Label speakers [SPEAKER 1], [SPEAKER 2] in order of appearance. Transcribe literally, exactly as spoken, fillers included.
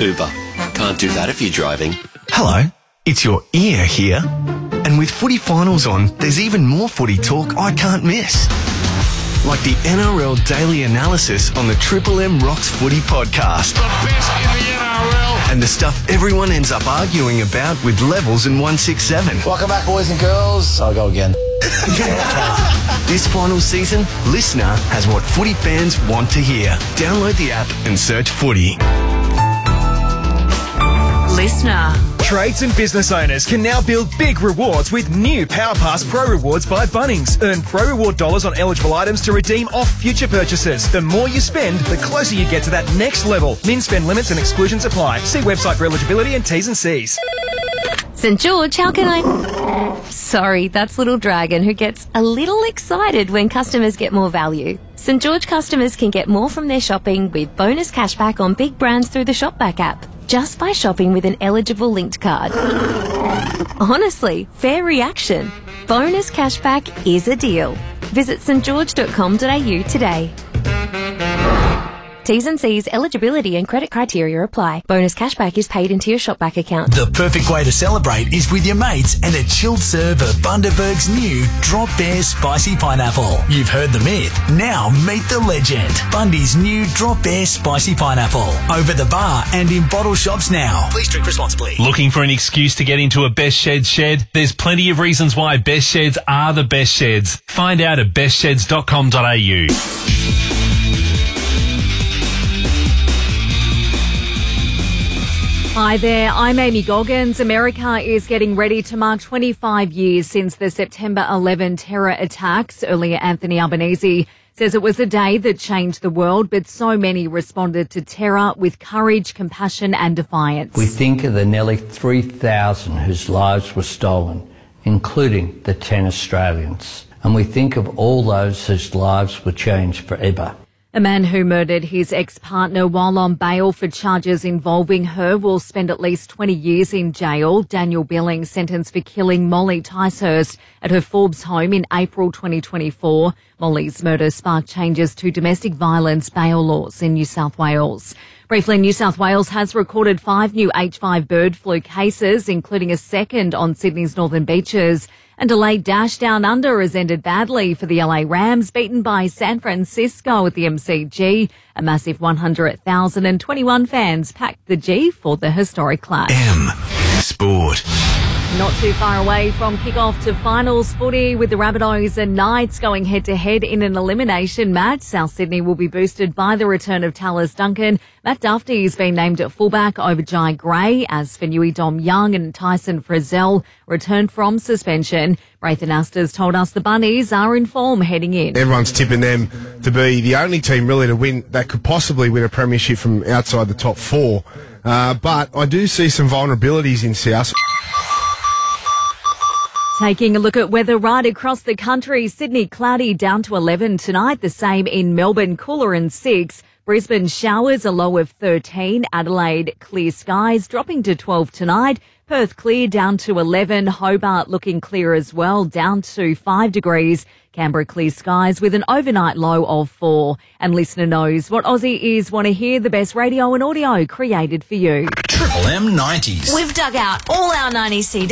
[SPEAKER 1] Uber. Can't do that if you're driving.
[SPEAKER 2] Hello, it's your ear here. And with footy finals on, there's even more footy talk I can't miss. Like the N R L Daily Analysis on the Triple M Rocks Footy Podcast.
[SPEAKER 3] The best in the N R L.
[SPEAKER 2] And the stuff everyone ends up arguing about with Levels and one sixty-seven.
[SPEAKER 4] Welcome back, boys and girls. I'll go again.
[SPEAKER 2] This final season, Listener has what footy fans want to hear. Download the app and search Footy.
[SPEAKER 5] Listener.
[SPEAKER 6] Trades and business owners can now build big rewards with new PowerPass Pro Rewards by Bunnings. Earn Pro Reward dollars on eligible items to redeem off future purchases. The more you spend, the closer you get to that next level. Min spend limits and exclusions apply. See website for eligibility and T's and C's.
[SPEAKER 5] St George, how can I... Sorry, that's Little Dragon, who gets a little excited when customers get more value. St George customers can get more from their shopping with bonus cashback on big brands through the Shopback app, just by shopping with an eligible linked card. Honestly, fair reaction. Bonus cashback is a deal. Visit st george dot com dot a u today. T's and C's, eligibility and credit criteria apply. Bonus cashback is paid into your Shopback account.
[SPEAKER 7] The perfect way to celebrate is with your mates and a chilled serve of Bundaberg's new Drop Bear Spicy Pineapple. You've heard the myth. Now meet the legend. Bundy's new Drop Bear Spicy Pineapple. Over the bar and in bottle shops now. Please drink responsibly.
[SPEAKER 8] Looking for an excuse to get into a Best Sheds shed? There's plenty of reasons why Best Sheds are the best sheds. Find out at best sheds dot com dot a u.
[SPEAKER 9] Hi there, I'm Amy Goggins. America is getting ready to mark twenty-five years since the September eleventh terror attacks. Earlier, Anthony Albanese says it was a day that changed the world, but so many responded to terror with courage, compassion and defiance.
[SPEAKER 10] We think of the nearly three thousand whose lives were stolen, including the ten Australians. And we think of all those whose lives were changed forever.
[SPEAKER 9] A man who murdered his ex-partner while on bail for charges involving her will spend at least twenty years in jail. Daniel Billings sentenced for killing Molly Ticehurst at her Forbes home in April twenty twenty-four. Molly's murder sparked changes to domestic violence bail laws in New South Wales. Briefly, New South Wales has recorded five new H five bird flu cases, including a second on Sydney's northern beaches. And a late dash down under has ended badly for the L A Rams, beaten by San Francisco at the M C G. A massive one hundred thousand twenty-one fans packed the G for the historic clash.
[SPEAKER 2] M Sport.
[SPEAKER 9] Not too far away from kick-off to finals footy, with the Rabbitohs and Knights going head-to-head in an elimination match. South Sydney will be boosted by the return of Tallis Duncan. Matt Duffy has been named at fullback over Jai Gray, as Fanui Dom Young and Tyson Frizzell returned from suspension. Braithen Astor's told us the Bunnies are in form heading in.
[SPEAKER 11] Everyone's tipping them to be the only team really to win that could possibly win a premiership from outside the top four. Uh, but I do see some vulnerabilities in South.
[SPEAKER 9] Taking a look at weather right across the country, Sydney cloudy down to eleven tonight, the same in Melbourne, cooler and six. Brisbane showers, a low of thirteen. Adelaide clear skies, dropping to twelve tonight. Perth clear down to eleven. Hobart looking clear as well, down to five degrees. Canberra clear skies with an overnight low of four. And Listener knows what Aussie ears want to hear, the best radio and audio created for you.
[SPEAKER 7] Triple M nineties.
[SPEAKER 5] We've dug out all our nineties C Ds.